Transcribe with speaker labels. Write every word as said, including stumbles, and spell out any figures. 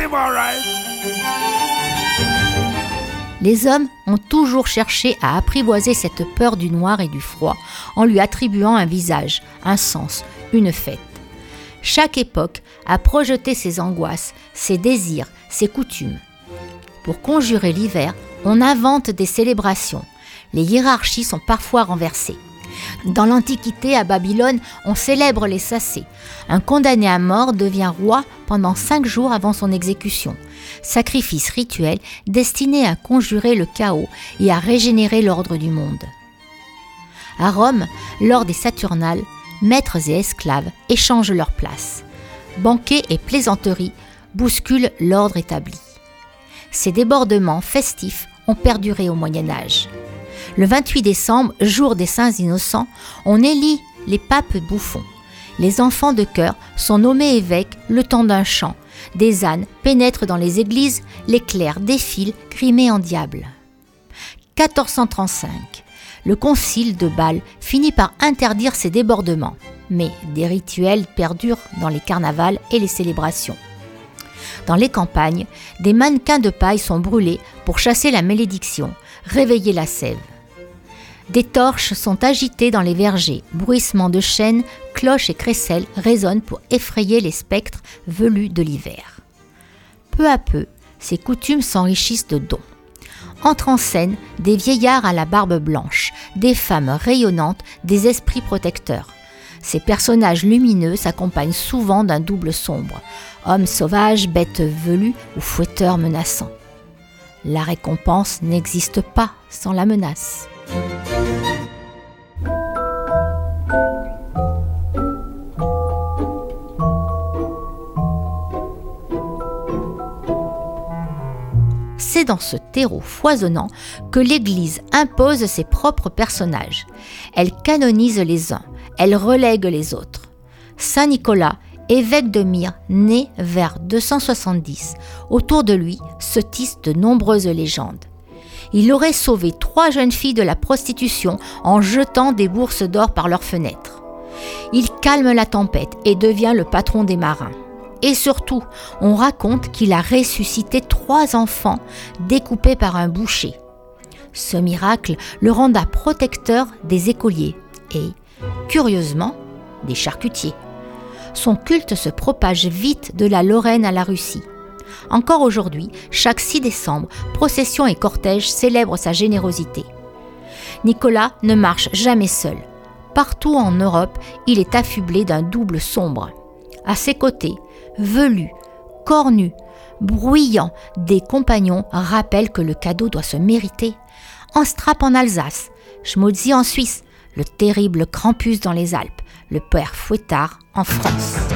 Speaker 1: him all right.
Speaker 2: Les hommes ont toujours cherché à apprivoiser cette peur du noir et du froid en lui attribuant un visage, un sens, une fête. Chaque époque a projeté ses angoisses, ses désirs, ses coutumes. Pour conjurer l'hiver, on invente des célébrations. Les hiérarchies sont parfois renversées. Dans l'Antiquité, à Babylone, on célèbre les Sacés. Un condamné à mort devient roi pendant cinq jours avant son exécution. Sacrifice rituel destiné à conjurer le chaos et à régénérer l'ordre du monde. À Rome, lors des Saturnales, maîtres et esclaves échangent leurs places. Banquets et plaisanteries bousculent l'ordre établi. Ces débordements festifs ont perduré au Moyen-Âge. Le vingt-huit décembre, jour des Saints Innocents, on élit les papes bouffons. Les enfants de chœur sont nommés évêques le temps d'un chant. Des ânes pénètrent dans les églises, les clercs défilent, grimés en diable. quatorze cent trente-cinq. Le concile de Bâle finit par interdire ces débordements, mais des rituels perdurent dans les carnavals et les célébrations. Dans les campagnes, des mannequins de paille sont brûlés pour chasser la malédiction, réveiller la sève. Des torches sont agitées dans les vergers, bruissements de chaînes, cloches et crécelles résonnent pour effrayer les spectres velus de l'hiver. Peu à peu, ces coutumes s'enrichissent de dons. Entrent en scène des vieillards à la barbe blanche, des femmes rayonnantes, des esprits protecteurs. Ces personnages lumineux s'accompagnent souvent d'un double sombre, hommes sauvages, bêtes velues ou fouetteurs menaçants. La récompense n'existe pas sans la menace. C'est dans ce terreau foisonnant que l'Église impose ses propres personnages. Elle canonise les uns, elle relègue les autres. Saint Nicolas, évêque de Myre, né vers deux cent soixante-dix, autour de lui se tissent de nombreuses légendes. Il aurait sauvé trois jeunes filles de la prostitution en jetant des bourses d'or par leurs fenêtres. Il calme la tempête et devient le patron des marins. Et surtout, on raconte qu'il a ressuscité trois enfants découpés par un boucher. Ce miracle le renda protecteur des écoliers et, curieusement, des charcutiers. Son culte se propage vite de la Lorraine à la Russie. Encore aujourd'hui, chaque six décembre, processions et cortèges célèbrent sa générosité. Nicolas ne marche jamais seul. Partout en Europe, il est affublé d'un double sombre. À ses côtés, velus, cornus, bruyants, des compagnons rappellent que le cadeau doit se mériter. En Strap en Alsace, Schmutzi en Suisse, le terrible Krampus dans les Alpes, le père Fouettard en France.